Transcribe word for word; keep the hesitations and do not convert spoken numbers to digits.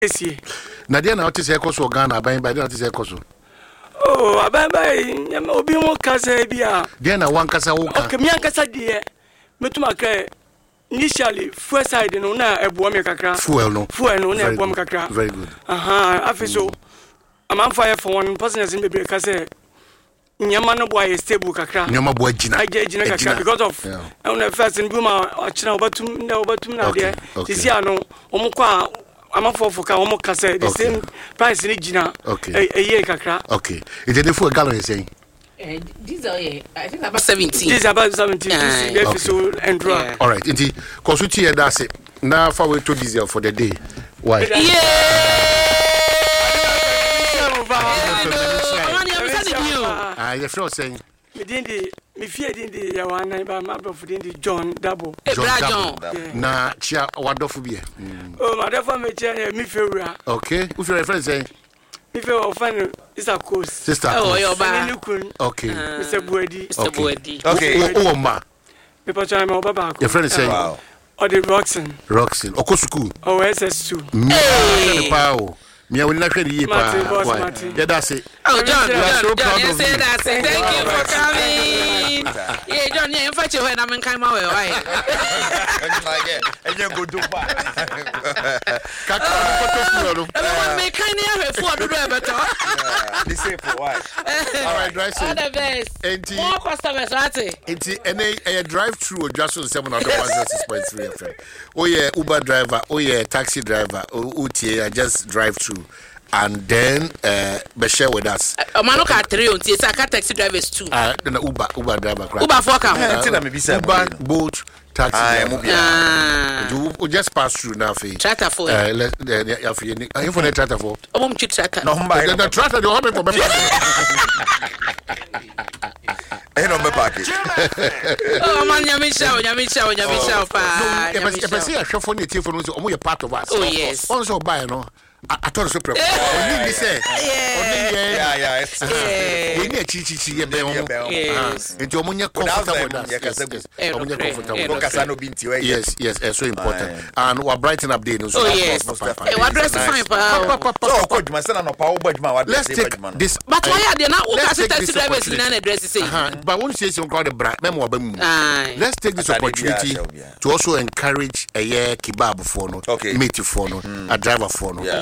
esi na dia na what say koso Ghana aban ba dia na what say koso oh aban ba nyama obi mo kasa bia dia na wan kasa wo ka okay mi ankasa die metuma ka initially fuel side no na ebo me kakra fuel no fuel no na ebo me kakra very good aha afiso am fire for one person as in be kasa nyama no boy stable kakra nyama boy gina agina kakra because of on the first in buma achina obatum na obatum na there sisi ano omukwa amafofo ka omo kasa the same price ni gina okay eye kakra okay it dey for gallon you saying eh diesel yeah I think about seventeen this about seventeen uh, so and yeah. All right inti consulti here that's it now for we to diesel for the day why yeah ah you feel saying me dindi me fear dindi ya wana ba ma bro dindi John Double John na chia wadofo bia oh my dofo me chia me fewura okay who your friend saying me fe ofan is a course sister oh your ba okay Mister Buedi Mister Buedi okay oh ma me pa cha me obaba your friend saying wow or the Roxen Roxen okosuku oh S S two me pa o me woni na hwede yi pa yeah that's it oh John you are so John, proud John of say me that say thank you for coming yeah John yeah fa che ho na men kan ma we why enye go do ba kaka ko to fu no e me kan ya hwe fu ododo e beto they say for why all right drive all the best enti more customers right enti ene e drive through Ojaso seven hundred six point three F M oh yeah Uber driver oh yeah taxi driver O T A just drive through and then uh be share with us omano ka three on tie say ka taxi drivers too ah uh, Uber Uber driver Uber for come until me be say Uber boat taxi ah you just pass through now for tractor for uh let ya for you are you for the tractor for omom chi tractor no mba the tractor the home for me eh no me package oh man nyame sha nyame sha nyame sha pa no e be say a hwefo na tie for no so omo ye part of us oh yes also buy no I thought so prep. Only me say. Yeah. Yeah, yeah. It's we need chi chi chi ye be omo. Yes. Into omo nye comfortable with us. Omo nye comfortable. No kasa no binti we. Yes, yes, it's so important. And we brighten up day no so. Oh yes. E wa dress fine pa. So ko djuma say na no pa wo badjuma wa dress badjuma. Let's take this. But why are they now o ka taxi drivers ni na dress say. But when you say some call the bra, memo ba mu. Let's take this opportunity to also encourage a year kebab for no, meat for no, a driver for no.